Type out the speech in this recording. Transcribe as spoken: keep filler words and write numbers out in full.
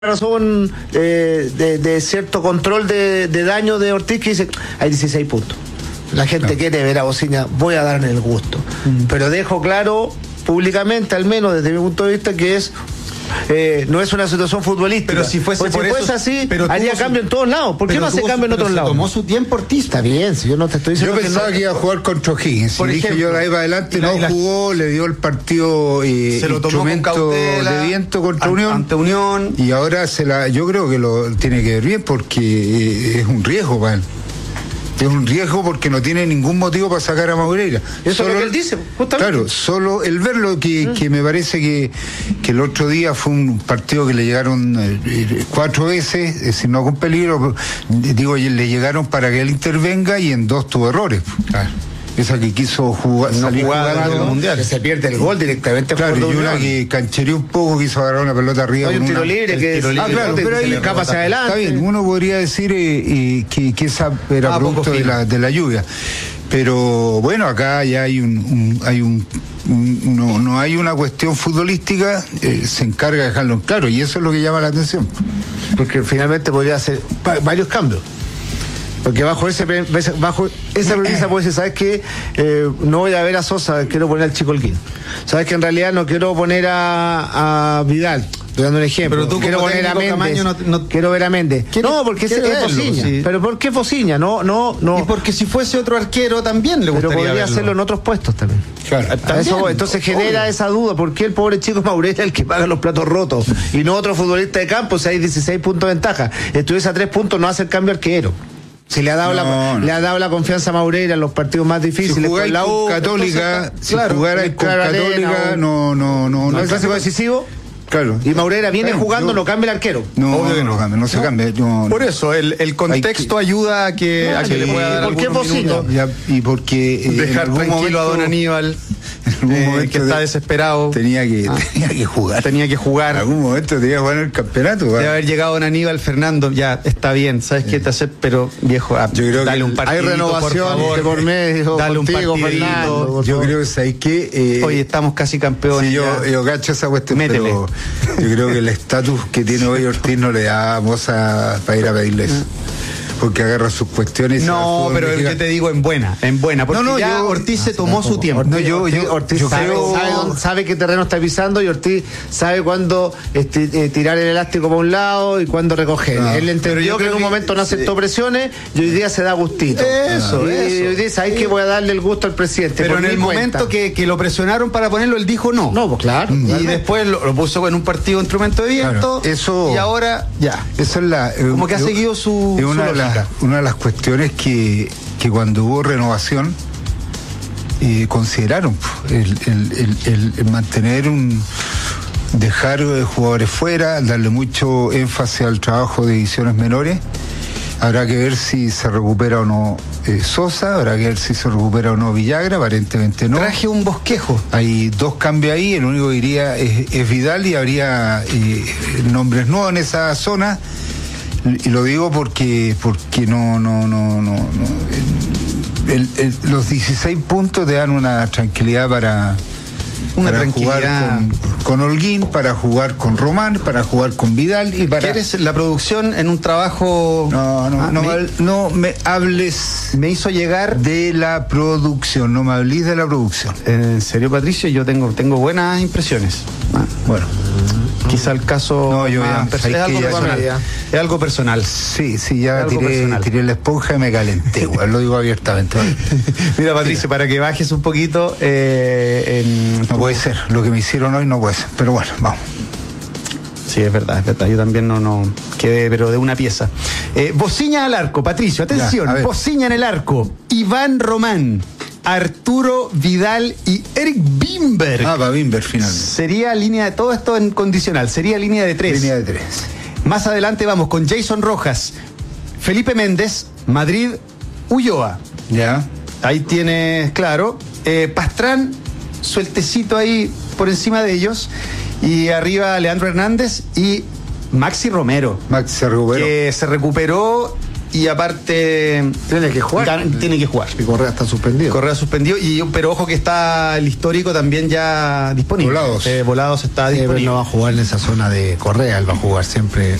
razón eh, de, de cierto control de, de daño de Ortiz, que dice hay dieciséis puntos. La gente claro. quiere ver a Bociña, voy a darle el gusto. Mm. Pero dejo claro públicamente, al menos desde mi punto de vista, que es eh, no es una situación futbolística. Pero si fuese, pues por si eso, fuese así, pero haría cambio su, en todos lados. ¿Por qué no hace cambio en otros lados? Tomó su tiempo Ortiz. Está bien, si yo no te estoy diciendo. Yo pensaba que, no, que iba a jugar contra O'Higgins. Por dije ejemplo, yo de ahí para adelante no la, jugó, le dio el partido eh, se lo instrumento tomó con cautela, de viento contra an, Unión. Ante Unión. Y ahora se la, yo creo que lo tiene que ver bien porque eh, es un riesgo para él. Es un riesgo porque no tiene ningún motivo para sacar a Maureira. Eso solo, es lo que él dice, justamente. Claro, solo el verlo que, mm. que me parece que, que el otro día fue un partido que le llegaron eh, cuatro veces, es decir, no con peligro, digo, le llegaron para que él intervenga y en dos tuvo errores. Claro. Esa que quiso jugar, no salir jugando el mundial, que se pierde el gol directamente. Claro, y una que canchereó un poco, quiso agarrar una pelota arriba. Hay un tiro una, libre que es, ah, claro, pero ahí escapa hacia adelante. Está bien, uno podría decir eh, eh, que, que esa era ah, producto de la, de la lluvia. Pero bueno, acá ya hay un, un hay un, un no, no hay una cuestión futbolística, eh, se encarga de dejarlo en claro, y eso es lo que llama la atención. Porque finalmente podría hacer varios cambios. Porque bajo ese bajo esa premisa puede decir, ¿sabes qué? Eh, no voy a ver a Sosa, quiero poner al Chico Holguín. ¿Sabes que en realidad no quiero poner a, a Vidal? Estoy dando un ejemplo. Pero tú quiero poner a Méndez. No, no, quiero ver a Méndez. No, porque ese es Bociña. Sí. Pero ¿por qué Bociña? No, no, no. Y porque si fuese otro arquero también le gustaría. Pero podría verlo. hacerlo en otros puestos también. Claro. También, eso, entonces genera obvio. Esa duda. ¿Por qué el pobre Chico Maureira es el que paga los platos rotos? Y no otro futbolista de campo, si hay dieciséis puntos de ventaja. Estuviese a tres puntos, no hace el cambio arquero. Si le ha dado, no, la, no. le ha dado la confianza a Maureira en los partidos más difíciles. Si jugáis con, con Católica, entonces, si claro, jugara con Católica, arena, no, no, no. ¿No es clásico decisivo? Claro. Y Maureira viene claro, jugando, yo, no cambia el arquero. No, obvio que no cambia, no se no. cambia. No, Por eso, el, el contexto que, ayuda a que, no, a que le pueda dar ¿por qué Bociña? Y porque eh, dejar tranquilo momento, a don Aníbal, eh, que está desesperado. Tenía que, ah, tenía que jugar. Tenía que jugar. En algún momento tenía que jugar en el campeonato. Debe haber llegado don Aníbal, Fernando, ya está bien, ¿sabes qué te hace? Pero viejo, ah, yo creo dale que un partido. Hay renovación por, favor, por medio. Dale un contigo, partido. Fernando, yo creo que sabes que eh, hoy estamos casi campeones. Sí, yo, yo cacho esa cuestión, Métele. Pero yo creo que el estatus que tiene hoy Ortiz no le da moza para ir a pedirle eso. Porque agarra sus cuestiones. No, pero el que te digo en buena, en buena. Porque no, no, ya yo, Ortiz no, se tomó no, su tiempo. Ortiz, no, yo, Ortiz, yo, Ortiz yo sabe, creo... sabe, sabe qué terreno está pisando y Ortiz sabe cuándo este, eh, tirar el elástico para un lado y cuándo recoger. No, Él entendió que en un que, momento no aceptó sí. presiones y hoy día se da gustito. Eso, y, eso. Y hoy día sabes que voy a darle el gusto al presidente. Pero en el momento que, que lo presionaron para ponerlo, él dijo no. No, pues claro. Y realmente. después lo, lo puso en un partido de instrumento de viento. Claro, eso, y ahora ya. Eso es la. Eh, Como que ha yo, seguido su. Es una, su de las, una de las cuestiones que. que cuando hubo renovación eh, consideraron el, el, el, el mantener un dejar eh, jugadores fuera, darle mucho énfasis al trabajo de divisiones menores. Habrá que ver si se recupera o no eh, Sosa, habrá que ver si se recupera o no Villagra, aparentemente no. Traje un bosquejo. Hay dos cambios ahí, el único que iría es, es Vidal y habría eh, nombres nuevos en esa zona. Y lo digo porque porque no no no no, no el, el, los dieciséis puntos te dan una tranquilidad para una para tranquilidad jugar con, con Holguín, para jugar con Román, para jugar con Vidal y para ¿Quieres la producción en un trabajo? No, no, ah, no, me, no me hables me hizo llegar de la producción, no me hables de la producción. En serio, Patricio, yo tengo tengo buenas impresiones. Ah, bueno. Quizá el caso no, yo ya, es, algo personal, es algo personal. Sí, sí, ya tiré, tiré la esponja y me calenté, igual, lo digo abiertamente. Mira, Patricio, para que bajes un poquito. Eh, en... No puede ser, lo que me hicieron hoy no puede ser, pero bueno, vamos. Sí, es verdad, es verdad. Yo también no, no quedé, pero de una pieza. Eh, Bociña al arco, Patricio, atención. Ya, Bociña en el arco. Iván Román, Arturo Vidal y Eric Bimberg. Ah, va Bimberg final. Sería línea de todo esto en condicional. Sería línea de tres. Línea de tres. Más adelante vamos con Jason Rojas, Felipe Méndez, Madrid, Ulloa. Ya. Ahí tienes, claro. Eh, Pastrán, sueltecito ahí por encima de ellos. Y arriba Leandro Hernández y Maxi Romero. Maxi se recuperó. Que se recuperó y aparte tiene que jugar. Gan, tiene que jugar. Y Correa está suspendido. Correa suspendido, y, pero ojo que está el histórico también ya disponible. Volados. Eh, Volados está Eh, disponible. no va a jugar en esa zona de Correa, él va a jugar siempre